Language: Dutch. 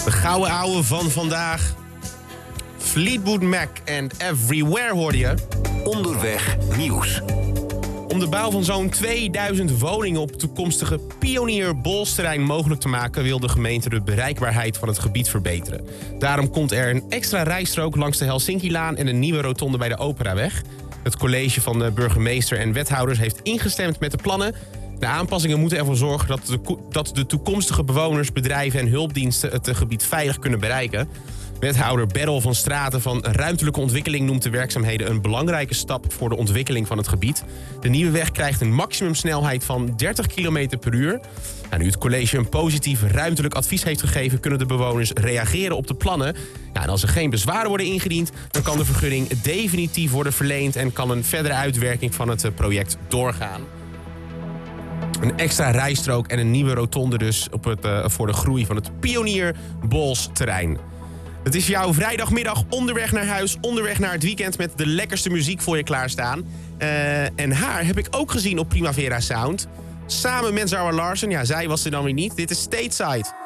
De gouden ouwe van vandaag. Fleetwood Mac en Everywhere hoorde je. Onderweg nieuws. Om de bouw van zo'n 2000 woningen op het toekomstige Pionier-Bolsterrein mogelijk te maken, wil de gemeente de bereikbaarheid van het gebied verbeteren. Daarom komt er een extra rijstrook langs de Helsinki-laan en een nieuwe rotonde bij de Operaweg. Het college van de burgemeester en wethouders heeft ingestemd met de plannen. De aanpassingen moeten ervoor zorgen dat de toekomstige bewoners, bedrijven en hulpdiensten het gebied veilig kunnen bereiken. Wethouder Berrel van Straten van Ruimtelijke Ontwikkeling noemt de werkzaamheden een belangrijke stap voor de ontwikkeling van het gebied. De nieuwe weg krijgt een maximumsnelheid van 30 km per uur. Nu het college een positief ruimtelijk advies heeft gegeven, kunnen de bewoners reageren op de plannen. En als er geen bezwaren worden ingediend, dan kan de vergunning definitief worden verleend en kan een verdere uitwerking van het project doorgaan. Een extra rijstrook en een nieuwe rotonde dus voor de groei van het Pionier-Bolsterrein. Het is jouw vrijdagmiddag onderweg naar huis, onderweg naar het weekend met de lekkerste muziek voor je klaarstaan. En haar heb ik ook gezien op Primavera Sound. Samen met Zara Larsson, ja, zij was er dan weer niet. Dit is Stateside.